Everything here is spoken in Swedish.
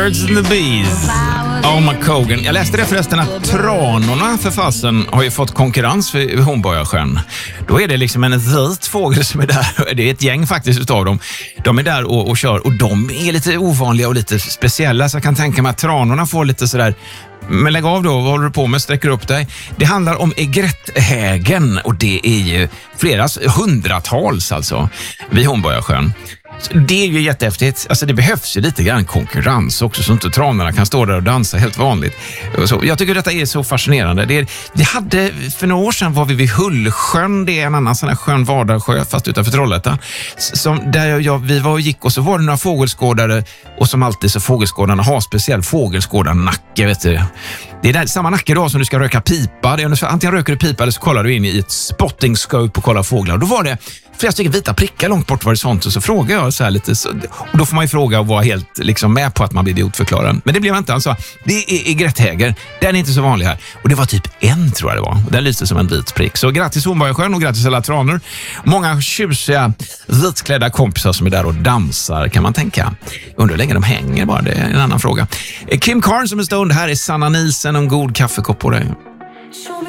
Birds and the Bees. Alma Cogan. Jag läste det förresten att tranorna för fasen har ju fått konkurrens för Hornborgasjön. Då är det liksom en vit fågel som är där. Det är ett gäng faktiskt utav dem. De är där och kör och de är lite ovanliga och lite speciella. Så jag kan tänka mig att tranorna får lite sådär. Men lägg av då, vad håller du på med? Sträcker upp dig. Det handlar om egretthägen och det är ju flera hundratals alltså vid Hornborgasjön. Det är ju jättehäftigt. Alltså det behövs ju lite grann konkurrens också så inte tranorna kan stå där och dansa helt vanligt. Så jag tycker detta är så fascinerande. Vi hade för några år sedan var vi vid Hullsjön, det är en annan sån här skön Vardagsjö fast utanför Trollhättan. Där vi var och gick och så var det några fågelskådare och som alltid så fågelskådarna har speciell fågelskådarnacke, vet du. Det är där, samma nacke då som du ska röka pipa. Det är, antingen röker du pipa eller så kollar du in i ett spotting scope och kollar fåglar. Och då var det flera stycken vita prickar långt bort var det sånt och så frågade jag så här lite och då får man ju fråga och vara helt liksom med på att man blir idiotförklarad. Men det blev inte, alltså det är egretthäger. Den är inte så vanlig här. Och det var typ en tror jag det var. Den lyste som en vit prick. Så grattis Hornborgasjön och grattis alla tranor. Många tjusiga vitklädda kompisar som är där och dansar kan man tänka. Undrar hur länge de hänger bara, det är en annan fråga. Kim Carnes som en stund, här är Sanna Nielsen och en god kaffekopp på dig.